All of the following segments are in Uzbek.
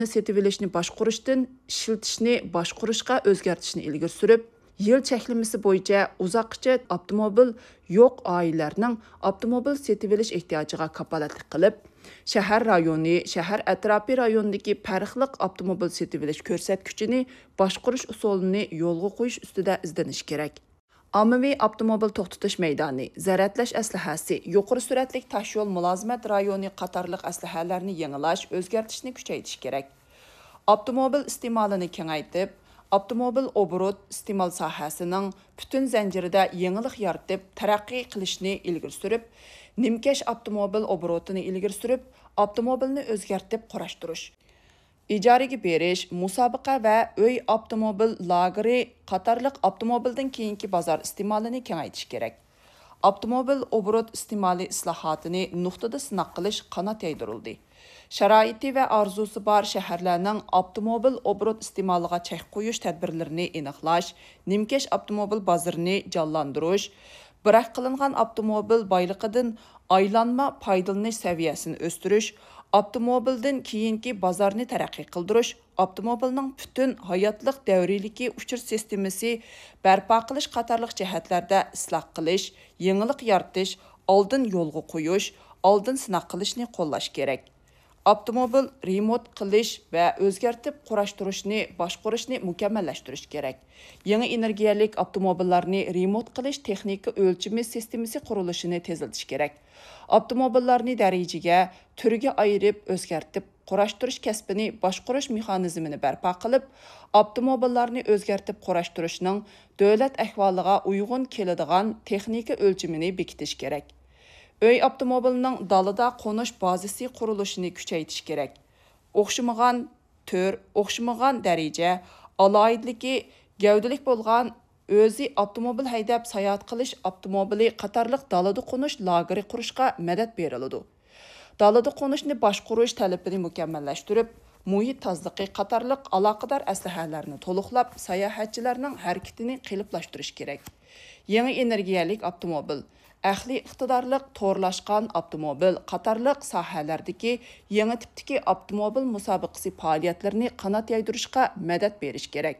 Setilishni boshqarishdan ishlatishni boshqarishga o'zgartishni ilgari surib, yil cheklamasi bo'yicha uzoqcha avtomobil yo'q oilalarning avtomobil setilish ehtiyojiga kafolatlik qilib, shahar rayoni, shahar atrofi rayonidagi farqli avtomobil setilish ko'rsatkichini boshqarish usulini yo'lga qo'yish ustida izlanish kerak. Ommaviy avtomobil to'xtatish maydoni, zaratlash aslahasi, yuqori sur'atli tosh yo'l mulozimat rayoni qatorliq aslahalarni yangilash, o'zgartishni kuchaytirish kerak. Avtomobil iste'molini kengaytib, avtomobil obrot iste'mol sohasining butun zanjirida yangilik yaratib, taraqqiy qilishni ilgari surib, nimkash avtomobil obrotini ilgari surib, avtomobilni o'zgartib qurashtirish. İcariga berish, musobaqa va uy avtomobil lageri qatorliq avtomobildan keyingi bozor iste'molini kengaytirish kerak. Avtomobil obrot iste'moli islohotini nuqtada sinoq qilish qanot yaydirildi. Sharoiti va orzusi bor shaharlarning avtomobil obrot iste'moliga chek qo'yish tadbirlarini aniqlash, nimkash avtomobil bozorini jonlantirish, biroq qilingan avtomobil boyligidan aylanma foydalanish saviyasini o'stirish, avtomobildan keyingi bozorni taraqqiy qildirish, avtomobilning butun hayotlik davriylikki uchur sistemasi barpo qilish qatorliq jihatlarda isloh qilish, yangilik yaratish, oldin yo'lga qo'yish, oldin sinoq qilishni qo'llash kerak. Avtomobil remont qilish va o'zgartib qurashtirishni boshqarishni mukammallashtirish kerak. Yangi energiyalik avtomobillarni remont qilish texnika o'lchimi sistemasi qurilishini tezlatish kerak. Avtomobillarni darajaga, turga ayirib o'zgartib qurashtirish kasbini boshqarish mexanizmini barpo qilib, avtomobillarni o'zgartib qurashtirishning davlat ahvoliga uyg'un keladigan texnika o'lchimini bekitish kerak. Uy avtomobilining dalida qo'nish bazasi qurilishini kuchaytirish kerak. O'xshamagan tür, o'xshamagan daraja, alohidligi, gavdalik bo'lgan o'zi avtomobil haydab sayohat qilish avtomobili qatorliq dalada qo'nish lageri qurishga madad beriladi. Dalada qo'nishni boshqarish talabini mukammallashtirib, muhit tozaligi qatorliq aloqador aslahalarni to'liqlab, sayohatchilarning harakatini qiyinlashtirish kerak. Yangi energiyalik avtomobil, ahli iqtidorliq to'rlashgan avtomobil qatorliq sohalardagi yangi tipdagi avtomobil musobaqasi faoliyatlarini qanot yaydirishga madad berish kerak.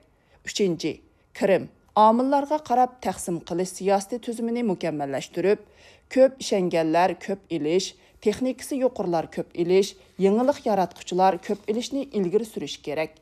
3. Kirim. Omillarga qarab taqsim qilish siyosiy tuzumini mukammallashtirib, ko'p ishonganlar ko'p ilish, texnikasi yuqorilar ko'p ilish, yangilik yaratquchilar ko'p ilishni ilgari surish kerak.